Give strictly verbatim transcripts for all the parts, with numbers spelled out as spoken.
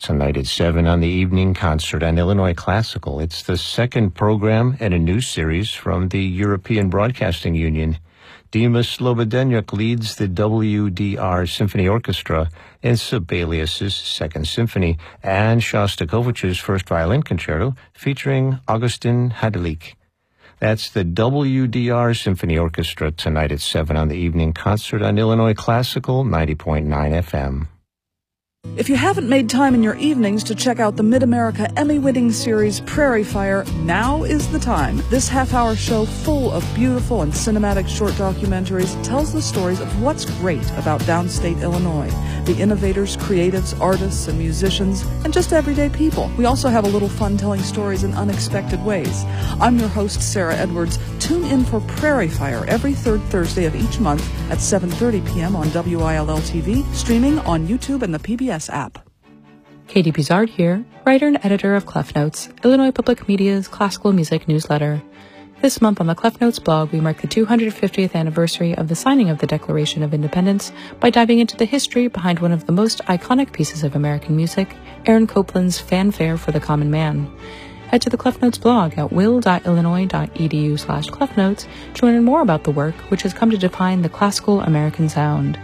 Tonight at seven on the evening concert on Illinois Classical. It's the second program in a new series from the European Broadcasting Union. Dima Slobodenyuk leads the W D R Symphony Orchestra in Sibelius's Second Symphony and Shostakovich's First Violin Concerto featuring Augustin Hadelik. That's the W D R Symphony Orchestra tonight at seven on the evening concert on Illinois Classical ninety point nine F M. If you haven't made time in your evenings to check out the Mid-America Emmy-winning series Prairie Fire, now is the time. This half-hour show full of beautiful and cinematic short documentaries tells the stories of what's great about downstate Illinois, the innovators, creatives, artists, and musicians, and just everyday people. We also have a little fun telling stories in unexpected ways. I'm your host, Sarah Edwards. Tune in for Prairie Fire every third Thursday of each month at seven thirty p.m. on W I L L T V, streaming on YouTube and the P B S app. Katie Buzard here, writer and editor of Clef Notes, Illinois Public Media's classical music newsletter. This month on the Clef Notes blog, we mark the two hundred fiftieth anniversary of the signing of the Declaration of Independence by diving into the history behind one of the most iconic pieces of American music, Aaron Copland's Fanfare for the Common Man. Head to the Clef Notes blog at will.illinois.edu slash clefnotes to learn more about the work, which has come to define the classical American sound.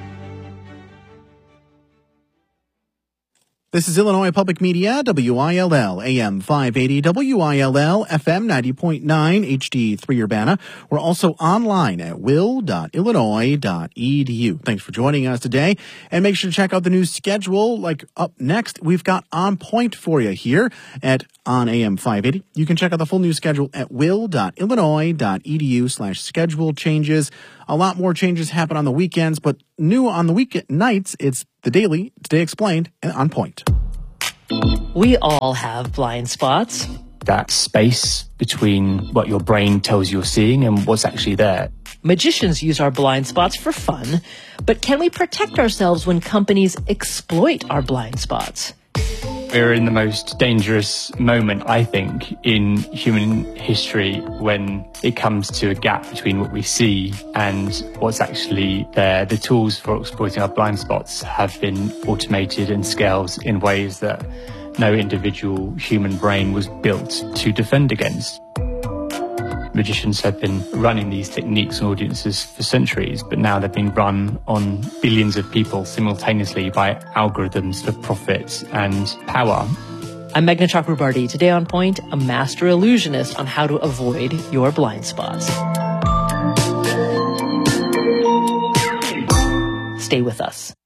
This is Illinois Public Media, W I L L, A M five eighty, W I L L, F M ninety point nine, H D three Urbana. We're also online at will dot illinois dot e d u. Thanks for joining us today. And make sure to check out the new schedule. Like up next, we've got On Point for you here at on A M five eighty. You can check out the full news schedule at will dot illinois dot e d u slash schedule changes. A lot more changes happen on the weekends, but new on the weekend nights, it's The Daily, Today Explained, and On Point. We all have blind spots. That space between what your brain tells you're seeing and what's actually there. Magicians use our blind spots for fun, but can we protect ourselves when companies exploit our blind spots? We're in the most dangerous moment, I think, in human history when it comes to a gap between what we see and what's actually there. The tools for exploiting our blind spots have been automated and scaled in ways that no individual human brain was built to defend against. Magicians have been running these techniques on audiences for centuries, but now they've been run on billions of people simultaneously by algorithms for profit and power. I'm Meghna Chakrabarty. Today on Point, a master illusionist on how to avoid your blind spots. Stay with us.